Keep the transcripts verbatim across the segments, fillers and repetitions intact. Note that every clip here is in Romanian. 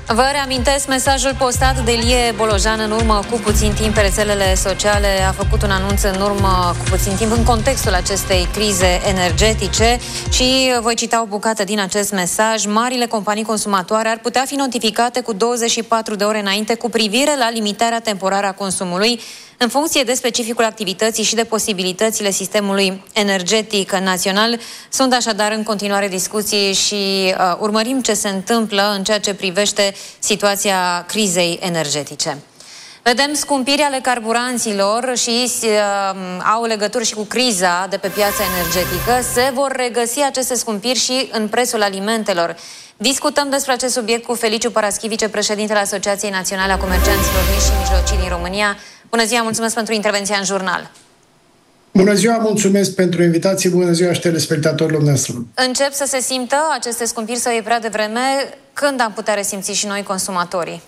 Vă reamintesc mesajul postat de Ilie Bolojan în urmă cu puțin timp pe rețelele sociale. A făcut un anunț în urmă cu puțin timp în contextul acestei crize energetice și voi cita o bucată din acest mesaj. Marile companii consumatoare ar putea fi notificate cu douăzeci și patru de ore înainte cu privire la limitarea temporară a consumului în funcție de specificul activității și de posibilitățile sistemului energetic național. Sunt așadar în continuare discuții și uh, urmărim ce se întâmplă în ceea ce privește situația crizei energetice. Vedem scumpiri ale carburanților și uh, au legătură și cu criza de pe piața energetică. Se vor regăsi aceste scumpiri și în prețul alimentelor. Discutăm despre acest subiect cu Feliciu Paraschi, vicepreședintele Asociației Naționale a Comercianților Mici și Mijlocii din România. Bună ziua, mulțumesc pentru intervenția în jurnal. Bună ziua, mulțumesc pentru invitație, bună ziua și telespectatorilor noastre. Încep să se simtă aceste scumpiri sau e prea devreme? Când am putea resimți și noi consumatorii?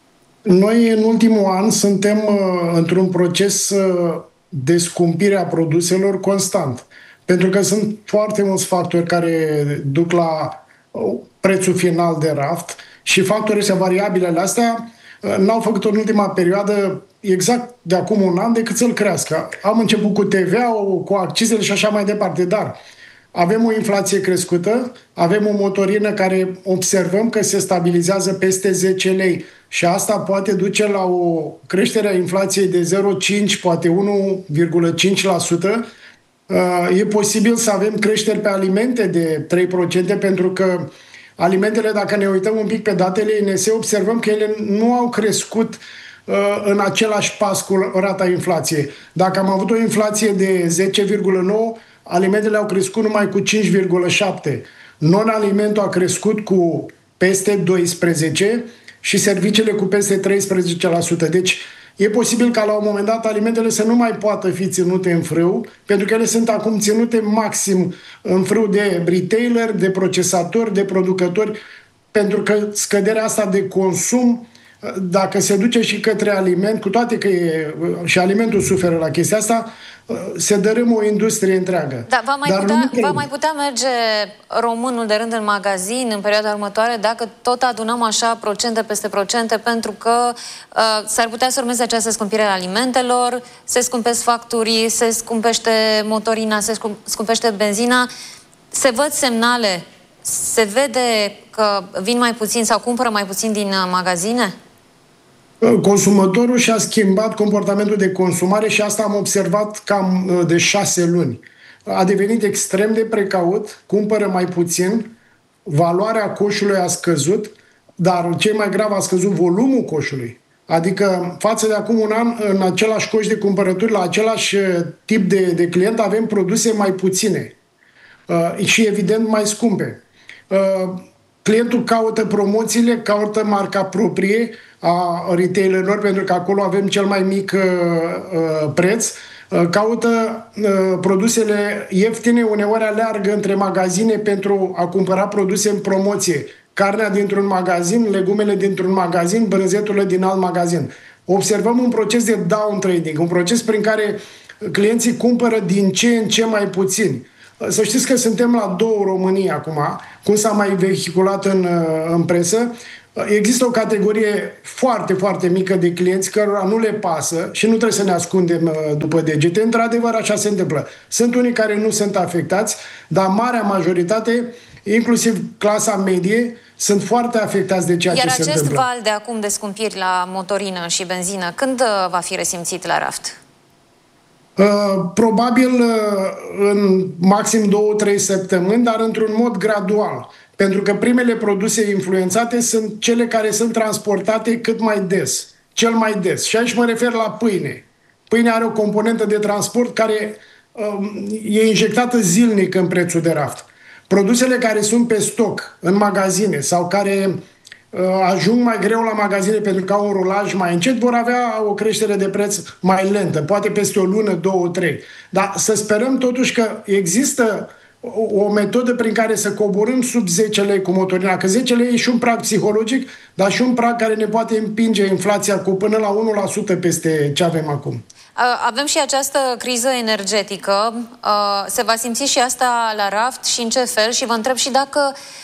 Noi în ultimul an suntem uh, într-un proces uh, de scumpire a produselor constant. Pentru că sunt foarte mulți factori care duc la uh, prețul final de raft și factorii ăștia, variabilele astea, uh, n-au făcut în ultima perioadă exact de acum un an decât să-l crească. Am început cu T V A-ul, cu accizele și așa mai departe, dar avem o inflație crescută, avem o motorină care observăm că se stabilizează peste zece lei și asta poate duce la o creștere a inflației de zero virgulă cinci, poate unu virgulă cinci la sută. E posibil să avem creșteri pe alimente de trei la sută pentru că alimentele, dacă ne uităm un pic pe datele I N S, observăm că ele nu au crescut în același pas cu rata inflației. Dacă am avut o inflație de zece virgulă nouă, alimentele au crescut numai cu cinci virgulă șapte. Non-alimentul a crescut cu peste doisprezece și serviciile cu peste treisprezece la sută. Deci e posibil ca la un moment dat alimentele să nu mai poată fi ținute în frâu, pentru că ele sunt acum ținute maxim în frâu de retailer, de procesatori, de producători, pentru că scăderea asta de consum, dacă se duce și către aliment, cu toate că e, și alimentul suferă la chestia asta, se dărâmă o industrie întreagă. Da, va mai, Dar putea, va mai putea merge românul de rând în magazin în perioada următoare dacă tot adunăm așa procente peste procente, pentru că uh, s-ar putea să urmeze această scumpire a alimentelor, se scumpesc facturii, se scumpește motorina, se scumpește benzina. Se văd semnale? Se vede că vin mai puțin sau cumpără mai puțin din magazine? Consumatorul și-a schimbat comportamentul de consumare și asta am observat cam de șase luni. A devenit extrem de precaut, cumpără mai puțin, valoarea coșului a scăzut, dar ce mai grav, a scăzut volumul coșului. Adică față de acum un an, în același coș de cumpărături, la același tip de, de client, avem produse mai puține uh, și evident mai scumpe. Uh, clientul caută promoțiile, caută marca proprie a retailerilor, pentru că acolo avem cel mai mic uh, uh, preț, uh, caută uh, produsele ieftine, uneori aleargă între magazine pentru a cumpăra produse în promoție. Carnea dintr-un magazin, legumele dintr-un magazin, brânzeturile din alt magazin. Observăm un proces de downtrading, un proces prin care clienții cumpără din ce în ce mai puțin. Să știți că suntem la două România acum, cum s-a mai vehiculat în, în presă. Există o categorie foarte, foarte mică de clienți cărora nu le pasă și nu trebuie să ne ascundem după degete. Într-adevăr, așa se întâmplă. Sunt unii care nu sunt afectați, dar marea majoritate, inclusiv clasa medie, sunt foarte afectați de ceea Iar ce se întâmplă. Iar acest val de acum de scumpiri la motorină și benzină, când va fi resimțit la raft? Uh, probabil uh, în maxim două trei săptămâni, dar într-un mod gradual. Pentru că primele produse influențate sunt cele care sunt transportate cât mai des, cel mai des. Și aici mă refer la pâine. Pâinea are o componentă de transport care uh, e injectată zilnic în prețul de raft. Produsele care sunt pe stoc în magazine sau care uh, ajung mai greu la magazine pentru că au un rulaj mai încet, vor avea o creștere de preț mai lentă, poate peste o lună, două, trei. Dar să sperăm totuși că există o metodă prin care să coborâm sub zece lei cu motorina, că zece lei e și un prag psihologic, dar și un prag care ne poate împinge inflația cu până la unu la sută peste ce avem acum. Avem și această criză energetică. Se va simți și asta la raft și în ce fel? Și vă întreb și dacă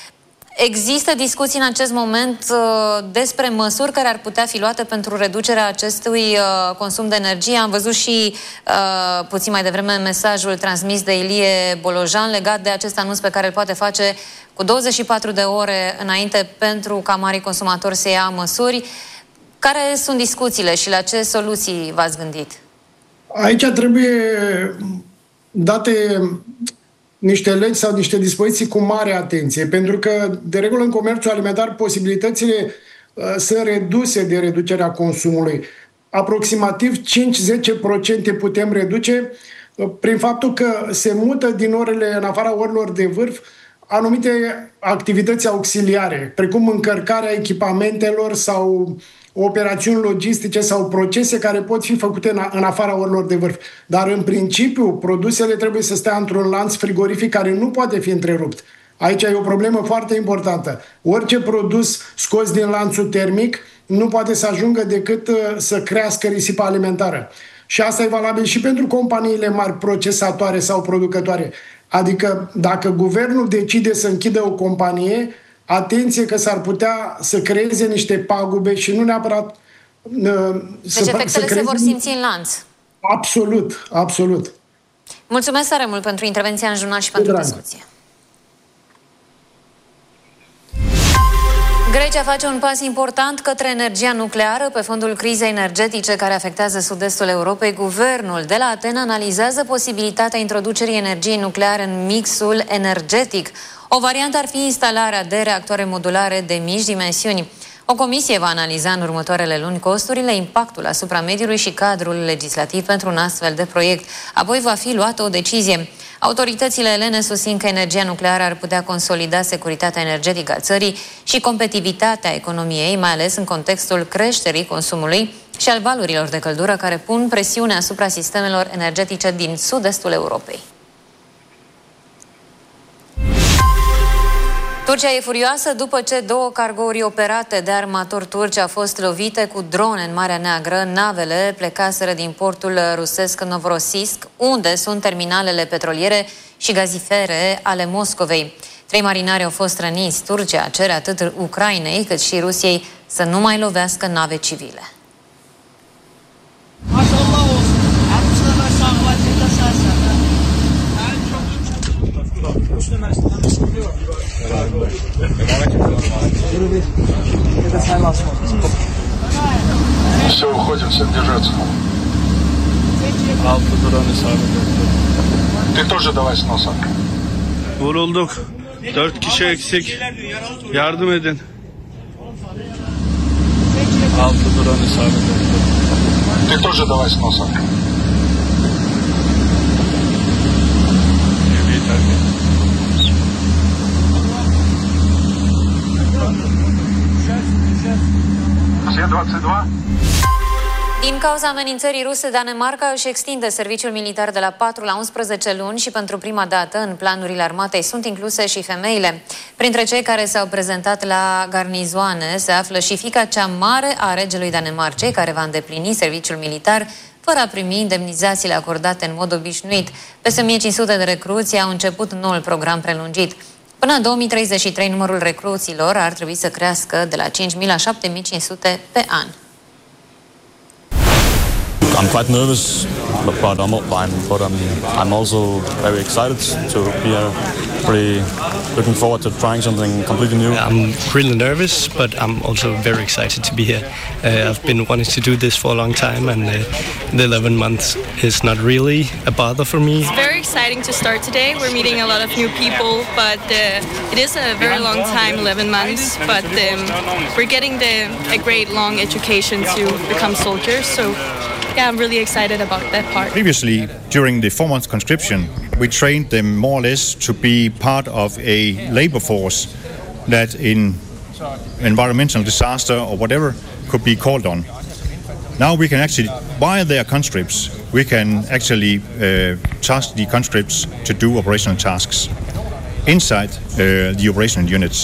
Există discuții în acest moment uh, despre măsuri care ar putea fi luate pentru reducerea acestui uh, consum de energie. Am văzut și uh, puțin mai devreme mesajul transmis de Ilie Bolojan legat de acest anunț pe care îl poate face cu douăzeci și patru de ore înainte pentru ca marii consumatori să ia măsuri. Care sunt discuțiile și la ce soluții v-ați gândit? Aici trebuie date niște legi sau niște dispoziții cu mare atenție, pentru că, de regulă, în comerțul alimentar, posibilitățile uh, sunt reduse de reducerea consumului. Aproximativ cinci-zece la sută putem reduce uh, prin faptul că se mută din orele, în afara orilor de vârf, anumite activități auxiliare, precum încărcarea echipamentelor sau operațiuni logistice sau procese care pot fi făcute în, în afara orilor de vârf. Dar, în principiu, produsele trebuie să stea într-un lanț frigorific care nu poate fi întrerupt. Aici e o problemă foarte importantă. Orice produs scos din lanțul termic nu poate să ajungă decât uh, să crească risipa alimentară. Și asta e valabil și pentru companiile mari procesatoare sau producătoare. Adică, dacă guvernul decide să închidă o companie, atenție că s-ar putea să creeze niște pagube și nu neapărat... Uh, deci să, efectele să creeze... se vor simți în lanț. Absolut, absolut. Mulțumesc tare mult pentru intervenția în jurnal și pentru discuție. Grecia face un pas important către energia nucleară pe fondul crizei energetice care afectează sud-estul Europei. Guvernul de la Atena analizează posibilitatea introducerii energiei nucleare în mixul energetic. O variantă ar fi instalarea de reactoare modulare de mici dimensiuni. O comisie va analiza în următoarele luni costurile, impactul asupra mediului și cadrul legislativ pentru un astfel de proiect. Apoi va fi luată o decizie. Autoritățile elene susțin că energia nucleară ar putea consolida securitatea energetică a țării și competitivitatea economiei, mai ales în contextul creșterii consumului și al valurilor de căldură care pun presiune asupra sistemelor energetice din sud-estul Europei. Turcia e furioasă după ce două cargouri operate de armatori turci au fost lovite cu drone în Marea Neagră. Navele plecaseră din portul rusesc Novorossiysk, unde sunt terminalele petroliere și gazifere ale Moscovei. Trei marinari au fost răniți. Turcia cere atât Ucrainei cât și Rusiei să nu mai lovească nave civile. Все, уходим, всем держаться. Ты тоже давай с носа. Vurulduk. Dört kişi eksik. Yardım edin. Altı drone isabet. Ты тоже давай с носа. Din cauza amenințării ruse, Danemarca își extinde serviciul militar de la patru la unsprezece luni și pentru prima dată în planurile armatei sunt incluse și femeile. Printre cei care s-au prezentat la garnizoane se află și fiica cea mare a regelui Danemarcei, care va îndeplini serviciul militar fără a primi indemnizațiile acordate în mod obișnuit. Peste o mie cinci sute de recruți au început noul program prelungit. Până în două mii treizeci și trei, numărul recruților ar trebui să crească de la cinci mii la șapte mii cinci sute pe an. I'm quite nervous, but, but I'm I'm, but I'm I'm also very excited to be here. Pretty looking forward to trying something completely new. I'm really nervous, but I'm also very excited to be here. Uh, I've been wanting to do this for a long time, and uh, the eleven months is not really a bother for me. It's very exciting to start today. We're meeting a lot of new people, but uh, it is a very long time, eleven months. But um, we're getting the a great long education to become soldiers. So. Yeah, I'm really excited about that part. Previously, during the four-month conscription, we trained them more or less to be part of a labor force that in environmental disaster or whatever could be called on. Now we can actually, while they are conscripts, we can actually uh, task the conscripts to do operational tasks inside uh, the operational units.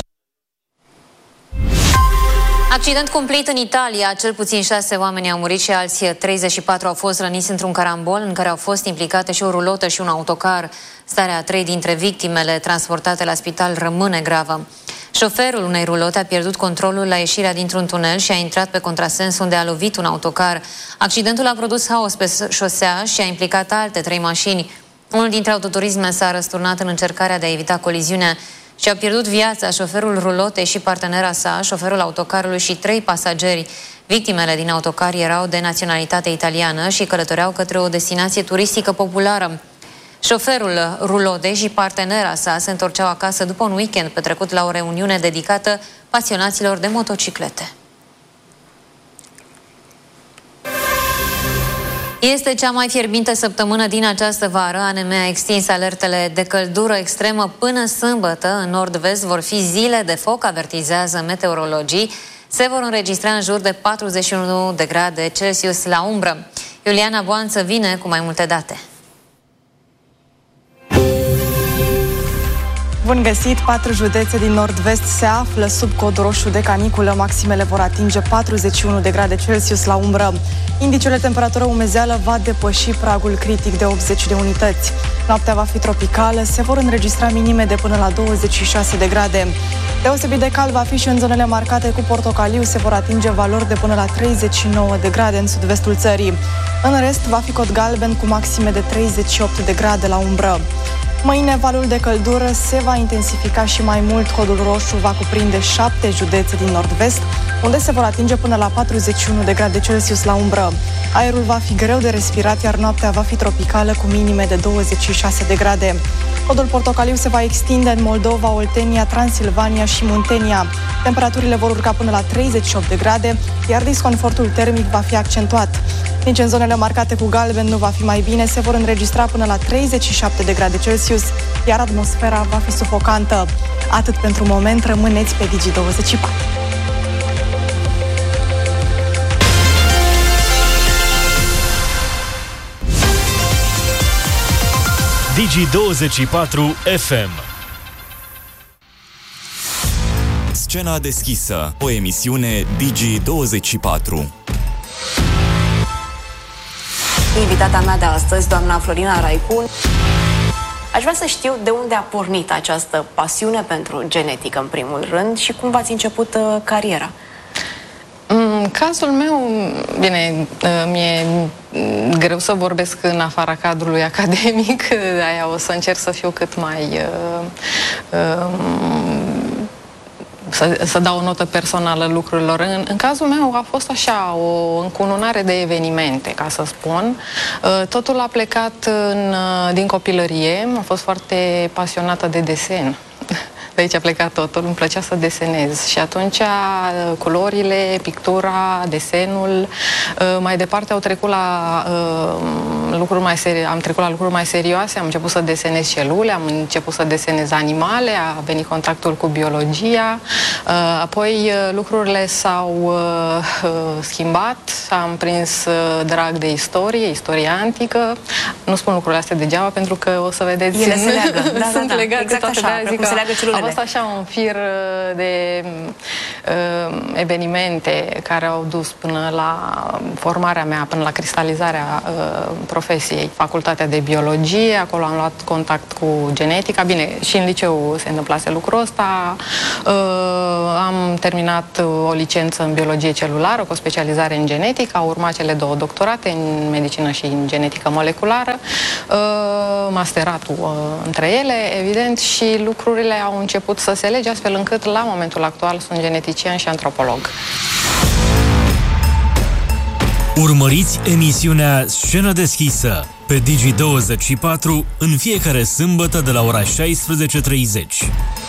Accident cumplit în Italia, cel puțin șase oameni au murit și alții treizeci și patru au fost răniți într-un carambol în care au fost implicate și o rulotă și un autocar. Starea a trei dintre victimele transportate la spital rămâne gravă. Șoferul unei rulote a pierdut controlul la ieșirea dintr-un tunel și a intrat pe contrasens unde a lovit un autocar. Accidentul a produs haos pe șosea și a implicat alte trei mașini. Unul dintre autoturisme s-a răsturnat în încercarea de a evita coliziunea și a pierdut viața șoferul rulotei și partenera sa, șoferul autocarului și trei pasageri. Victimele din autocar erau de naționalitate italiană și călătoreau către o destinație turistică populară. Șoferul rulotei și partenera sa se întorceau acasă după un weekend petrecut la o reuniune dedicată pasionaților de motociclete. Este cea mai fierbinte săptămână din această vară. A N M a extins alertele de căldură extremă până sâmbătă. În nord-vest vor fi zile de foc, avertizează meteorologii. Se vor înregistra în jur de patruzeci și unu de grade Celsius la umbră. Iuliana Boanță vine cu mai multe date. Bun găsit! Patru județe din nord-vest se află sub cod roșu de caniculă. Maximele vor atinge patruzeci și unu de grade Celsius la umbră. Indicele de temperatură umezeală va depăși pragul critic de optzeci de unități. Noaptea va fi tropicală, se vor înregistra minime de până la douăzeci și șase de grade. Deosebit de cald va fi și în zonele marcate cu portocaliu, se vor atinge valori de până la treizeci și nouă de grade în sud-vestul țării. În rest va fi cod galben cu maxime de treizeci și opt de grade la umbră. Mâine valul de căldură se va intensifica și mai mult. Codul roșu va cuprinde șapte județe din nord-vest, unde se vor atinge până la patruzeci și unu de grade Celsius la umbră. Aerul va fi greu de respirat, iar noaptea va fi tropicală cu minime de douăzeci și șase de grade. Codul portocaliu se va extinde în Moldova, Oltenia, Transilvania și Muntenia. Temperaturile vor urca până la treizeci și opt de grade, iar disconfortul termic va fi accentuat. Nici în zonele marcate cu galben nu va fi mai bine, se vor înregistra până la treizeci și șapte de grade Celsius, iar atmosfera va fi sufocantă. Atât pentru moment, rămâneți pe Digi douăzeci și patru. Digi douăzeci și patru F M. Scena deschisă, o emisiune Digi douăzeci și patru. Invitata mea de astăzi, doamna Florina Raicu. Aș vrea să știu de unde a pornit această pasiune pentru genetică, în primul rând, și cum v-ați început uh, cariera. În cazul meu, bine, mi-e greu să vorbesc în afara cadrului academic, de-aia o să încerc să fiu cât mai... Uh, uh, Să, să dau o notă personală lucrurilor. În, în cazul meu a fost așa, o încununare de evenimente, ca să spun. Totul a plecat în, din copilărie. Am fost foarte pasionată de desen. De aici a plecat totul, îmi plăcea să desenez. Și atunci culorile, pictura, desenul, mai departe au trecut la uh, lucruri mai seri- am trecut la lucruri mai serioase, am început să desenez celule, am început să desenez animale, a venit contactul cu biologia, uh, apoi lucrurile s-au uh, schimbat, am prins uh, drag de istorie, istoria antică. Nu spun lucrurile astea degeaba, pentru că o să vedeți... Ele se leagă. Da, sunt da, da. legate exact toate, așa, de-aia zic se leagă celulele. A fost așa un fir de uh, evenimente care au dus până la formarea mea, până la cristalizarea uh, profesiei. Facultatea de biologie, acolo am luat contact cu genetica. Bine, și în liceu se întâmplase lucrul ăsta. Uh, am terminat o licență în biologie celulară, cu o specializare în genetică. Au urmat cele două doctorate în medicină și în genetică moleculară. Uh, masteratul uh, între ele, evident, și lucrurile au început să se lege, astfel încât la momentul actual sunt genetician și antropolog. Urmăriți emisiunea Scenă deschisă pe Digi douăzeci și patru în fiecare sâmbătă de la ora șaisprezece și treizeci.